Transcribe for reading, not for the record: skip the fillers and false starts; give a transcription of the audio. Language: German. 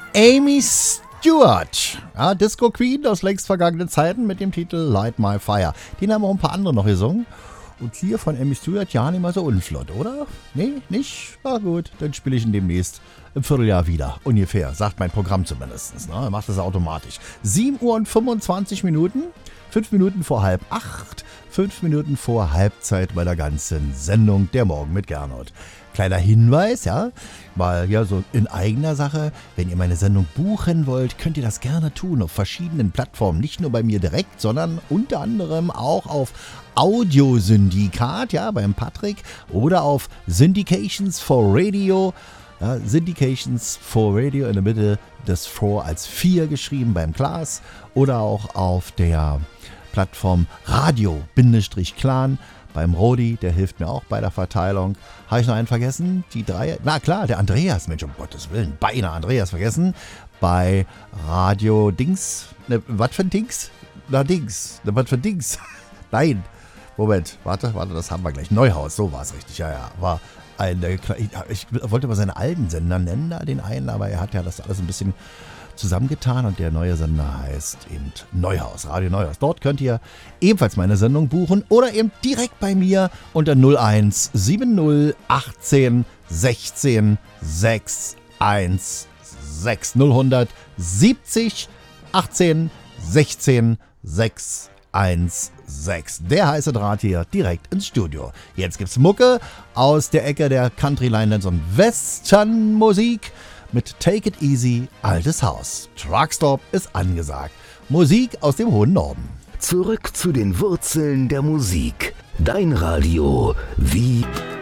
Amy Stewart, ja, Disco Queen aus längst vergangenen Zeiten mit dem Titel Light My Fire. Den haben auch ein paar andere noch gesungen. Und hier von Amy Stewart ja nicht mal so unflott, oder? Nee, nicht? Na gut, dann spiele ich ihn demnächst im Vierteljahr wieder. Ungefähr, sagt mein Programm zumindest. Ne? Macht das automatisch. 7 Uhr und 25 Minuten, 5 Minuten vor 7:30, 5 Minuten vor Halbzeit bei der ganzen Sendung Der Morgen mit Gernot. Kleiner Hinweis, ja, mal ja so in eigener Sache, wenn ihr meine Sendung buchen wollt, könnt ihr das gerne tun auf verschiedenen Plattformen, nicht nur bei mir direkt, sondern unter anderem auch auf Audiosyndikat, ja, beim Patrick oder auf Syndications for Radio, ja, Syndications for Radio in der Mitte das 4 als 4 geschrieben beim Klaas oder auch auf der Plattform Radio-Clan beim Rodi, der hilft mir auch bei der Verteilung. Habe ich noch einen vergessen? Die 3? Na klar, der Andreas, Mensch, um Gottes Willen, beinahe Andreas vergessen. Bei Radio Dings, ne, was für ein Dings? Na Dings, ne, was für ein Dings? Nein, Moment, warte, das haben wir gleich. Neuhaus, so war es richtig, ja, war ich wollte mal seine alten Sender nennen, da den einen, aber er hat ja das alles ein bisschen zusammengetan und der neue Sender heißt eben Neuhaus, Radio Neuhaus. Dort könnt ihr ebenfalls meine Sendung buchen oder eben direkt bei mir unter 01 70 18 16 616 000 70 18 16 616. Der heiße Draht hier direkt ins Studio. Jetzt gibt's Mucke aus der Ecke der Country, Line und Western Musik. Mit Take It Easy, altes Haus. Truckstop ist angesagt. Musik aus dem hohen Norden. Zurück zu den Wurzeln der Musik. Dein Radio wie